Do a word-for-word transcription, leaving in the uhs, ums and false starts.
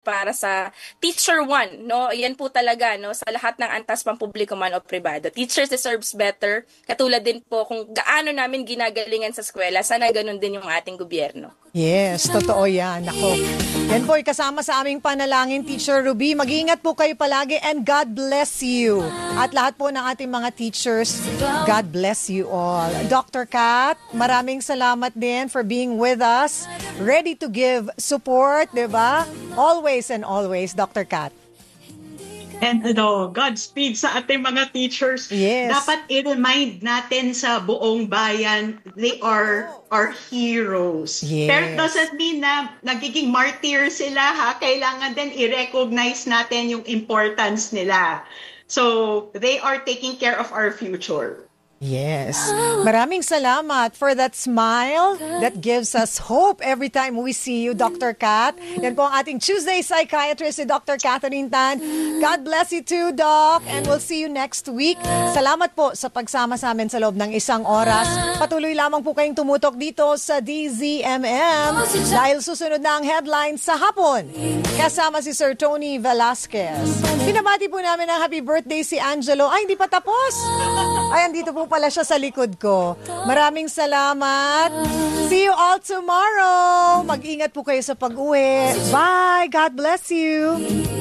para sa Teacher One, no? Yan po talaga, no? Sa lahat ng antas pampubliko man o pribado. Teachers deserves better. Katulad din po kung gaano namin ginagalingan sa eskwela, sana ganun din yung ating gobyerno. Yes, totoo yan. Ako. Yan po, kasama sa aming panalangin, Teacher Ruby. Mag-iingat po kayo palagi and God bless you. At lahat po ng ating mga teachers, God bless you all. Doctor Kat, maraming salamat din for being with us. Ready to give support, di ba? Always and always, Doctor Kat. And ano, Godspeed sa ating mga teachers. Yes. Dapat i-remind natin sa buong bayan, they are our heroes. Yes. Pero it doesn't mean na nagiging martyr sila, ha? Kailangan din i-recognize natin yung importance nila. So, they are taking care of our future. Yes. Maraming salamat for that smile that gives us hope every time we see you, Doctor Kat. Yan po ang ating Tuesday psychiatrist, si Doctor Catherine Tan. God bless you too, Doc. And we'll see you next week. Salamat po sa pagsama sa amin sa loob ng isang oras. Patuloy lamang po kayong tumutok dito sa D Z M M dahil susunod na ang headlines sa hapon. Kasama si Sir Tony Velasquez. Pinabati po namin ang happy birthday si Angelo. Ay, hindi pa tapos. Ay, andito po pala siya sa likod ko. Maraming salamat. See you all tomorrow. Mag-ingat po kayo sa pag-uwi. Bye. God bless you.